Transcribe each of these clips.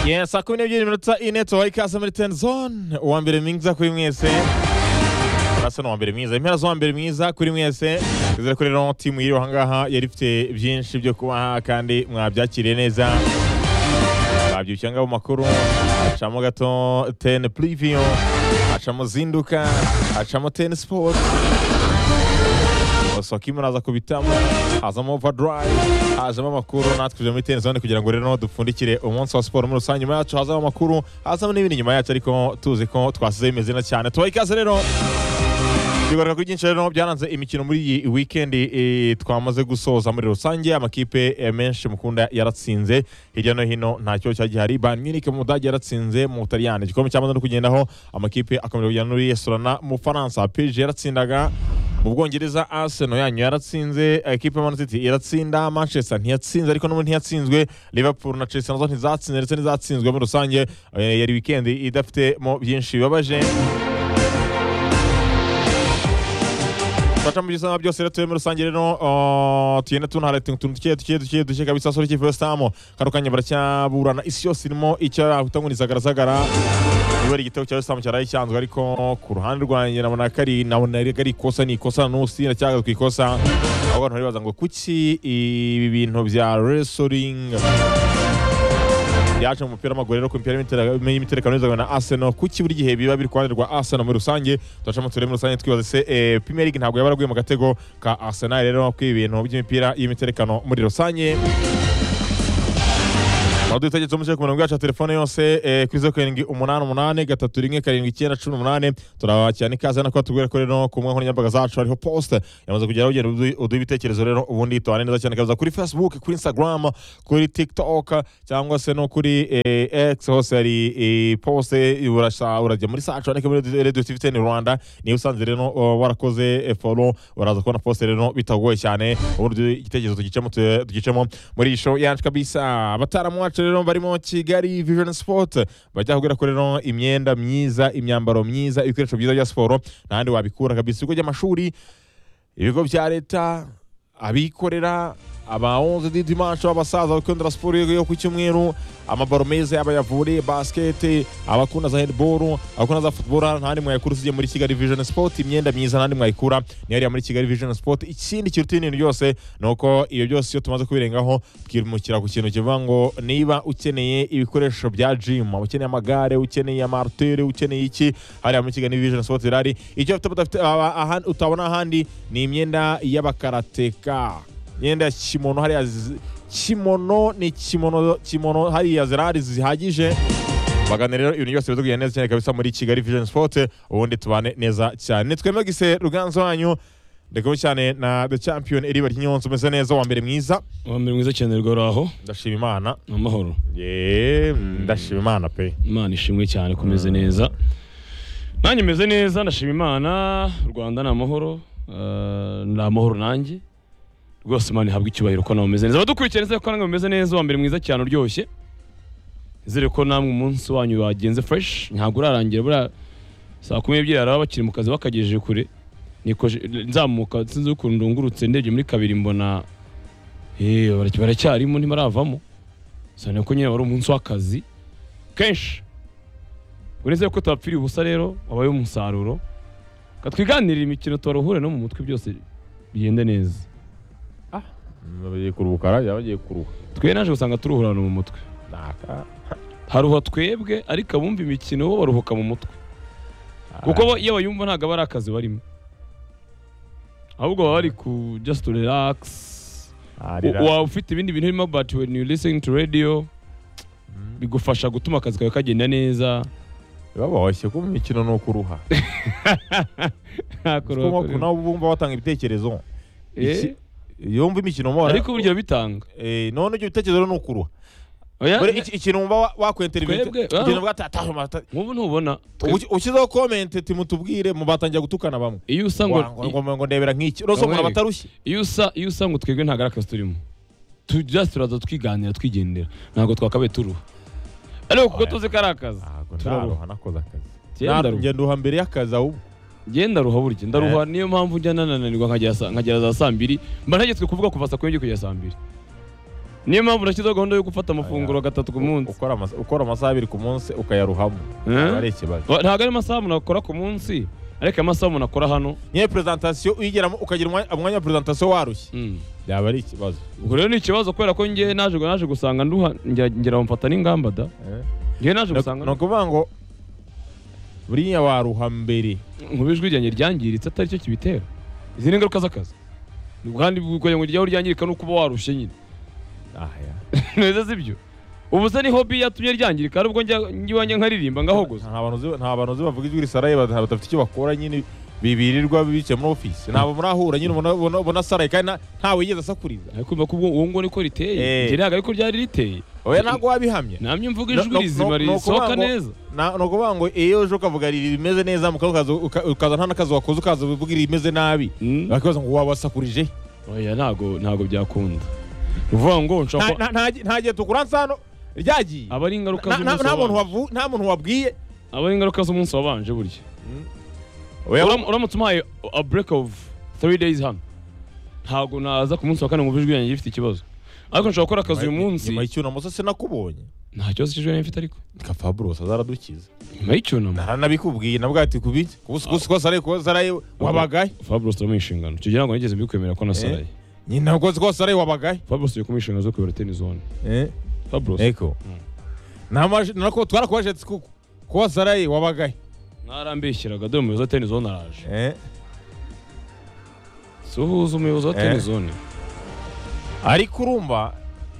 Yes, saa 12:04 tubaha ikaze muri Ten Zone. Uwa mbere mwiza kuri mwese. Urasa n'uwa mbere mwiza. Impera z'uwa mbere mwiza kuri mwese. Twizere ko rero timu yiri aha ngaha yari ifite byinshi byo kubaha kandi mwabyakiriye neza. Babyukiye ngaho makuru. Acamo gato Ten Preview. Acamo zinduka. Acamo Ten Sport. Soki muraza kubitamo hazamo overdrive hazamo amakuru natwe tuje muri Ten Zone kugira ngo rero dupfundikire umunsi wa sport muri rusange nyuma yacu hazamo amakuru hazamo n'ibindi nyuma yacu ariko tuzi ko twasize bimeze neza cyane tubaha ikaze rero tugaruka kuri byinshi rero byaranze imikino muri iyi weekend twamaze gusoza muri rusange amakipe menshi mukunda yaratsinze hirya no hino ntacyo cyagihari Bayern Munich mu Budage yaratsinze mu Butaliyani igikombe cyamaze no kugendaho amakipe akomeje kujyana muri Estrona mu Faransa PSG yaratsindaga mu Bwongereza Arsenal yanyu yaratsinze equipe Man City iratsinda Manchester ntiyatsinze ariko no ntiyatsinzwe Liverpool na Chelsea nazo ntizatsinze ndetse ntizatsinzwe muri rusange yari weekend idafite mo byinshi bibabaje Tachambu gisana byose rero muri rusange rero tugenda tunahara tuntu tukiye kabisa sori kivuye Stamo karukanye baracyaburana isi yose irimo icyo ahutanguniza garagara niba igitego cya Stamo cyaraye cyanzwe ariko ku ruhande rwanjye nabona ari ikosa ni ikosa nusi nacyaga kwikosa abantu bari baza ngo kuki ibi bintu bya wrestling yaje mu mupira w'amaguru rero ku mupira y'imiterekano y'izagana na Arsenal kuki buri gihe biba biri ku ruhande rwa Arsenal muri rusange turacamo turebe muri rusange twibaza se Premier League ntabwo yabaraguye mu gatego ka Arsenal rero ku ibintu by'imipira y'imiterekano muri rusange Dutegetse umushaka ku murongo wa telefone yose kuri 0788 turabakirana ikaze nako tubwire ko rero ku mwe nkoranyambaga zacu hariho post yamaze kugera ugenda uduha ibitekerezo rero ubundi tubane neza cyane kaza kuri Facebook kuri Instagram kuri TikTok cyangwa se no kuri X hose hari post urajya muri sacu ariko muri Radio TV 10 Rwanda ni usanze rero warakoze follow uraza kubona post rero bitagoye cyane ubundi igitekerezo tugicemo muri show yacu kabisa abataramu rero barimo Kigali Vision Sport bajya kugura ko rero imyenda myiza imyambaro myiza ibikoresho byiza bya sport nandi wabikura kabisa ibigo by'amashuri ibigo bya leta abikorera aba 11 dimanche abasaza bakundira sport yo ku cyumweru amabaro meza y'abayavure basket abakunda za handball abakunda za football ntandi mwayikura usiye muri Kigali Vision Sport imyenda myiza ntandi mwayikura ni yari muri Kigali Vision Sport ikindi kirutini byose nuko iyo byose yo tumaze kubirengaho twimukira ku kintu kivuga ngo niba ukeneye ibikoresho bya gym ukeneye amagare ukeneye amartere ukeneye iki hari muri Kigali Vision Sport rari icyo utabona ahandi ni imyenda y'abakarateka yenda kimono hari kimono hari zirari zihagije bagana rero ibintu byose bizugiye neza cyane kabisa muri Kigali Vision Sport ubundi tubane neza cyane twemagise Ruganzo wanyu ndeko cyane na the champion eri bari nyonso meze neza wa mbere mwiza cyane rwaraho ndashima Imana amahoro ndashima Imana pe Imana ishimwe cyane kumeze neza nanjye meze neza ndashima Imana Rwanda na amahoro na amahoro nanjye rwose Imana ihabwa icyubahiro ko nawe umeze neza badukurikirane neza ko namwe mumeze neza wa mbere mwiza cyane uryoshye izere ko namwe umunsi wanyu wagenze fresh ntabwo urarangira bura saa 12 araba bakiri mu kazi bakagejeje kure niko nzamuka sinzi ukuntu ndungurutse ndebye muri kabiri mbona baracyarimo ntibaravamo sane ko nyine wari umunsi w'akazi kenshi ureze ko tubapfiriye ubusa rero wabaye umusaruro katwiganirira imikino tubaruhure no mu mutwe byose bigende neza bagiye kurubukara yabagiye kuruha twe naje gusanga turuhurana mu mutwe haruha twebwe ariko abumva imikino bo baruhuka mu mutwe kuko iyo bayumva ntago bari akazi barimo ahubwo bari ku just to relax wa ufite ibindi bintu birimo but when you listen to radio bigufasha gutuma akazi kawe kagenda neza babahoshye ko imikino no kuruha ko nawe bumva batanga ibitekerezo yumva imikino mo ariko buryo bitanga none ibyo bitekerezo no kuruha ikintu umva wakwenterview ikintu bwatata nk'ubu ntubona ukizaho comment timutubwire mu batangira gutukana bamwe iyo usango ngo ndebera nk'iki roso ngo batarushye iyo usango twebwe ntago arakazi turimo turaza twiganira twigendera ntago twakabaye turuha ariko kuko tuzi ko ari akazi turaruha nakoze akazi ngenda mbere y'akazi ahubwo genda ruha burya ndaruha niyo mpamvu njya nananirwa nkagera za 2:00 mba ntagetswe kuvuga kuva saa 2 kugera saa 2:00 niyo mpamvu nashyizeho gahunda yo gufata amafunguro gatatu ku munsi ukora amasaha 2 ku munsi ukayaruhamo ari ikibazo ntabwo ari amasaha umuntu akora ku munsi ariko amasaha umuntu akora hano niyo presentation uyigeramo ukagira umwanya wa presentation warushye byaba ari ikibazo ubwo rero ni ikibazo kubera ko ngiye naje gusanga ngera mfata n'ingamba da ngiye naje gusanga no kuvuga ngo buriya waruha mbere nkubijwe ryanjye ryangiritse atari cyo kibitera izi ni ingaruka z'akazi kandi kugira ngo ryaho ryangirika no kuba warushye nyine neza sibyo ubu se ni hobby yatumye ryangirika ari ubwo njye nkaririmba ngahogoza nta bantu bavuga ijwi risaraye badafite icyo bakora nyine bibirirwa bice muri office nabo murahura nyine ubona saraye kandi ntawe yigeze asakuriza ariko kumva ko uwo ngo niko riteye ngira ariko ryari riteye oya ntago wabihamye namye mvuga ijwi rizima risohoka neza no kuvuga ngo iyo uje ukavuga rimeze neza ukaza nta nakazi wakoze ukaza uvuga rimeze nabi bakibaza ngo wabasakurije oya ntago byakunda uvuga ngo nta gihe tukuransa hano ryagiye abari ingaruka z'umunsi nta muntu wabwiye abari ingaruka z'umunsi wabanje burya uramutse umpaye a break of 3 days hano ntago naza ku munsi wa kane ngo ijwi yanjye rifite ikibazo ariko nshobora gukora akazi uyu munsi nyuma y'icyunamo se sinakubonye nta kibazo cy'ijwi mfite ariko ka Fabros azaradukiza nyuma y'icyunamo naranabikubwiye nabwo ati kubiki ko saraye wabagaye Fabros turamushingano tugira ngo nigeze mbikwemera ko nasaraye nyina nako ko saraye wabagaye Fabros yo kumishingano zo kuyobora tennis zone Fabros eko nako twarakubaje ko saraye wabagaye narambeshyiraga dore umuyobozi wa tennis zone araje suhuza umuyobozi wa tennis zone ariko urumva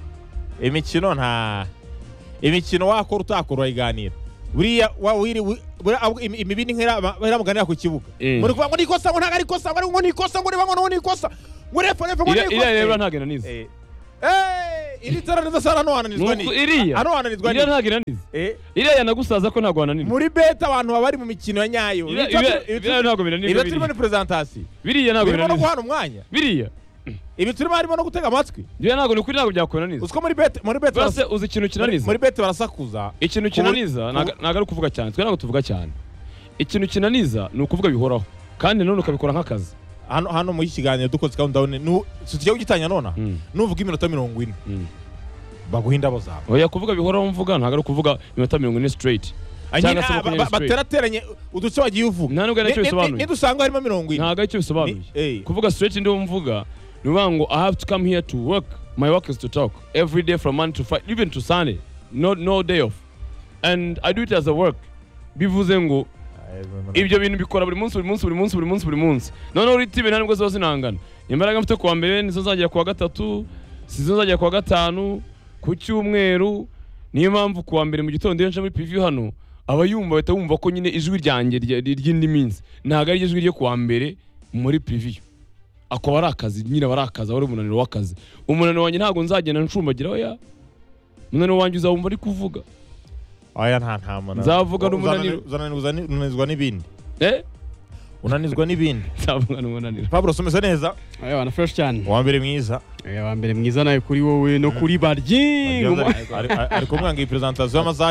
imikino wakora utakora urayiganira buriya imibini nk'iramuganira ku kibuga muri kuvuga ngo nikosa ngo ntago ari ikosa ngo nikosa ngo riba ngo nikosa ngo refa ngo nikosa iriya rero ntago inaniza iri taraneza sara no wananizwa ni iriya ntago inaniza iriya yanagusaza ko ntago wananira muri beta abantu bari mu mikino ya nyayo iriya ntago binaniza ibi turimo ni presentation biriya ntago binaniza no guhana umwanya biriya ibi turimo harimo no gutega amatwi iriya ntago nikuri ntago byakunaniza uziko muri beta base uzi ikintu kinaniza muri beta barasakuza ikintu kinaniza ntago ari kuvuga cyane twe ntago tuvuga cyane ikintu kinaniza ni ukuvuga bihoraho kandi none ukabikora nk'akazi hano mu kiganiro dukoze countdown tujya kugitanya nona nuvuga iminota 40 baguha indabo zawe oya kuvuga bihoraho mvuga ntago ari kuvuga iminota 40 straight baterateranye uduce wagiye uvuga nta nubwo ari cyo bisobanuye nidusanga harimo 40 ntago ari cyo bisobanuye kuvuga straight ndi mvuga niwango I have to come here to work my work is to talk every day from Monday to Friday even to Sunday no day off and I do it as a work bivuze ngo ibyo bintu bikora buri munsi none uri tibe nta nubwo zose nangana imbaraga mfite kuwa mbere nizo nzagera kuwa gatatu sizo nzagera kuwa gatanu ku cyumweru niyo mpamvu kuwa mbere mu gitondo iyo nje muri preview hano abayumva bahita bumva ko nyine ijwi ryanjye ry'indi minsi ntago ari ijwi ryo kuwa mbere muri preview akaba ari akazi nyine barakaza wari umunaniro w'akazi umunaniro wanjye ntago nzagenda ncumbagira oya umunaniro wanjye uzabumva ari kuvuga aya nta mana nzavuga n'umunaniro unanizwa n'ibindi unanizwa n'ibindi nzavuga n'umunaniro Fabros umeze neza wana fresh cyane wa mbere mwiza wa mbere mwiza nayo kuri wowe no kuri baryi ariko mwanga iyi presentation y'amasaha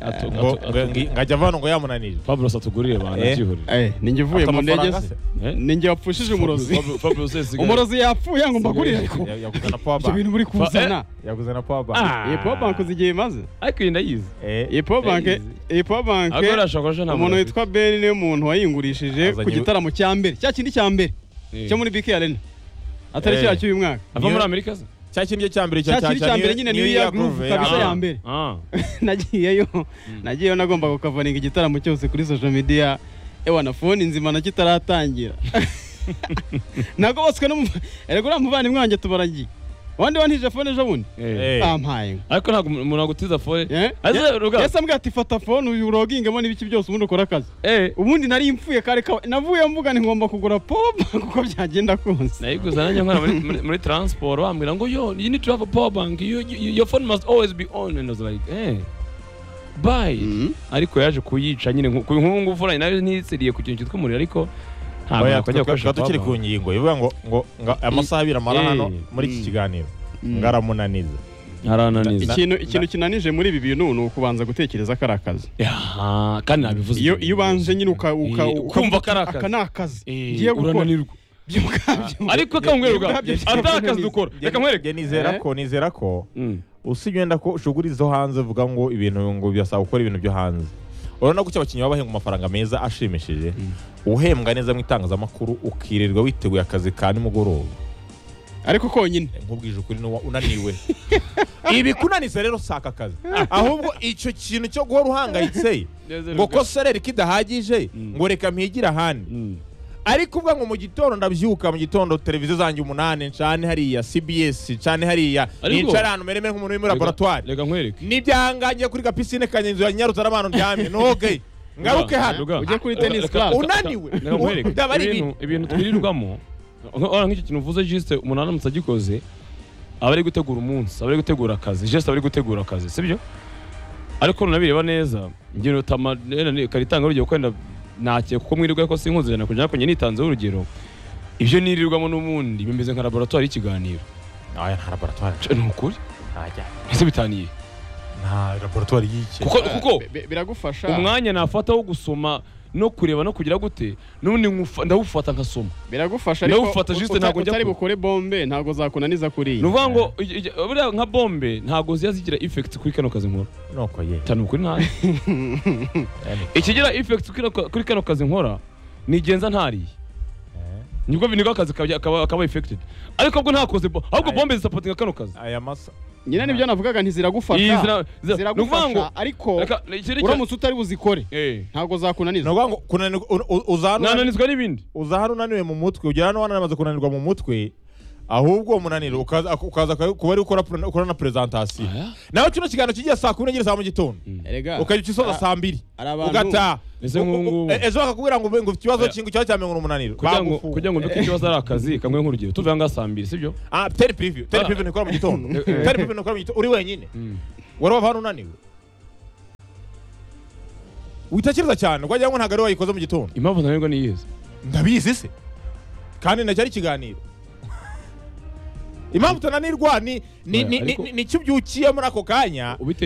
2 ngajya avana ngo yamunanije Fabros atugurire bana cyihuri ninjye uvuye mu ndege se ninjye wapfushije umurozi umurozi yapfuye ngo mbagurire ariko yakuzana power bank ibintu buri kuzana yakuzana power bank power bank uzigiye maze ariko indayize power bank umuntu witwa Ben niyo muntu wayingurishije ku gitaramo cya mbere cya kindi cya mbere cyo muri BK Arena atari cya cy'uyu mwaka ava muri Amerika se cya kindi cya mbere cya mbere nyine New Year Groove kabisa ya mbere nagiyeyo nagomba gukavaninga igitaramo cyose kuri social media na phone nzima na kitaratangira nagoboswe no erego ramuvani mwanjye tubaragiye wandi wantije phone ejo bundi ampaye ariko ntago umuntu agutiza phone yesa mbwa ati fata phone uyu urogingemo n'ibiki byose ubundi ukora akazi ubundi nari impfuye kare navuye mvuga ni ngomba kugura power bank kuko byagenda konse nayiguza nanjye nkora muri transport bambwira ngo you need to have a power bank your phone must always be on and I was like buy ariko yaje kuyica nyine nk'ubu mfuranye nayo ntisiriye ku kintu cyitwa umuriro ariko tukiri ku ngingo ivuga ngo amasaha 2 amara hano muri iki kiganiro ngaramunaniza ikintu kinanije muri ibi bintu ni ukubanza gutekereza ko ari akazi kandi nabivuze iyo ubanje nyine ukumva ko ari akazi ngiye gukora ariko kamwerwa atakaza dukora reka nkwereke nizera ko usibye wenda ko ushugura izo hanze vuga ngo ibintu ngo byasaba gukora ibintu byo hanze urabona ko abakinnyi babahenga amafaranga meza ashimishije uhembwa neza mu itangazamakuru ukirirwa witeguye akazi ka nimugoroba ariko konyine nkubwije ukuri unaniwe ibi kunanise rero saka akazi ahubwo icyo kintu cyo guhora uhangayitse ngo ko salary kidahagije ngo reka mpigira ahandi ariko ubwo ngo mu gitondo ndabyuka mu gitondo televiziyo zanjye 8 ncane hariya CBS ncane hariya nicara hano mereme nk'umuntu uri muri laboratoire reka nkwereke nibyangangiye kuri gapisine kanyenzo ya Nyarutsa n'abantu ndyamye noge ngaruke hano ujye kuri tennis class unaniwe ibintu twirirwamo ora nk'icyo kintu uvuze juste umuntu aramutse agikoze aba ari gutegura umunsi aba ari gutegura akazi juste aba ari gutegura akazi sibyo ariko nabireba neza ngiro tamanene karitanga urugero kwenda nake kuko mwirirwa ko sinkunze na kujya kwenye nitanze urugero ibyo nirirwamo n'umundi bimeze nka laboratoire y'ikiganiro aya nta laboratoire n'ukuri najya ese bitaniye nta laboratoire y'iki kuko biragufasha umwanya nafata wo gusoma no kureba no kugira gute nubundi ndawufata nkasoma biragufasha ariko ntago njya utari bukore bombe ntago zakunaniza kuri nuvuga ngo buriya nka bombe ntago zigira effect kuri kano kazi nkora noko ye cyane kuri nta ikigira effect kuri kano kazi nkora nigenza ntariye nibwo bintu akazi akaba effected ariko bwo ntakoze ahubwo bombe zisapotinga kano kazi aya masa nyine nibyo navugaga ntiziragufasha ziragufasha ariko uramutse utari buzikore ntago zakunaniza nuvuga ngo unanizwa n'ibindi uzahara unaniwe mu mutwe ugera no wanamaze kunanirwa mu mutwe ahubwo umunaniro ukaza kuba ari ukora na presentation nawe kino kiganiro kigiye saa 10 saa mu gitondo ukajya ukisoza saa 2 ugata ejo bakakubwira ngo ikibazo kingu cyo cyamenye umunaniro kugira ngo mbike ikibazo ari akazi kamwe nk'urugero tuvanga saa 2 sibyo tele preview ni kora mu gitondo tele preview ni kora mu gitondo uri wenyine wari wavana unaniwe witakiriza cyane ukagira ngo ntagari wayikoze mu gitondo impamvu ntabwo ni yeze ndabizi se kandi nacyari kiganiro impamvu tunanirwa ni cyo byukiye muri ako kanya